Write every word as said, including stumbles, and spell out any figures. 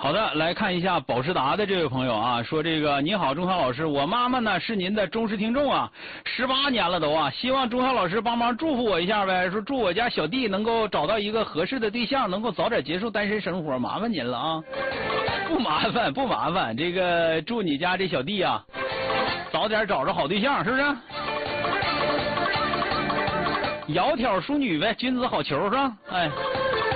好的，来看一下保时达的这位朋友啊，说这个你好，钟晓老师，我妈妈呢是您的忠实听众啊，十八年了都啊，希望钟晓老师帮忙祝福我一下呗，说祝我家小弟能够找到一个合适的对象，能够早点结束单身生活，麻烦您了啊。不麻烦，不麻烦，这个祝你家这小弟啊，早点找着好对象，是不是？窈窕淑女呗，君子好逑是吧？哎。